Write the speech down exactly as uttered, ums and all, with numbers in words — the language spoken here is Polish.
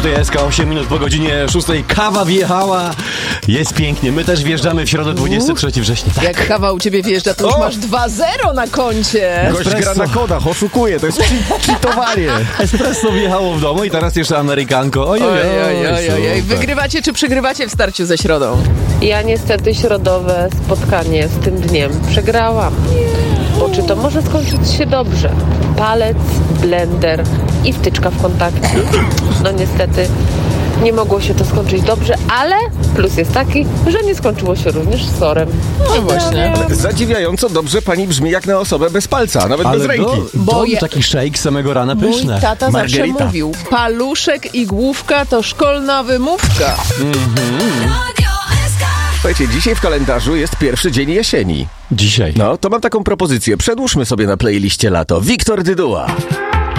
tutaj S K, osiem minut po godzinie szóstej. Kawa wjechała. Jest pięknie. My też wjeżdżamy w środę dwudziestego trzeciego września. Tak. Jak kawa u ciebie wjeżdża, to już O! masz dwa zero na koncie. Gość gra na kodach, oszukuje, to jest cheatowanie. Espresso wjechało w domu i teraz jeszcze amerykanko. Oj, oj, Oj, oj, oj, oj, oj. super. Wygrywacie czy przegrywacie w starciu ze środą? Ja niestety środowe spotkanie z tym dniem przegrałam. Bo czy to może skończyć się dobrze? Palec, blender i wtyczka w kontakcie. No niestety nie mogło się to skończyć dobrze, ale plus jest taki, że nie skończyło się również sorem. No właśnie. Zadziwiająco dobrze pani brzmi jak na osobę bez palca, nawet Ale bez ręki. do, Bo do je- taki shake samego rana Mój pyszne. tata zawsze Margarita. mówił, paluszek i główka to szkolna wymówka. Słuchajcie, dzisiaj w kalendarzu jest pierwszy dzień jesieni. Dzisiaj. No, to mam taką propozycję. Przedłużmy sobie na playliście lato. Wiktor Dyduła.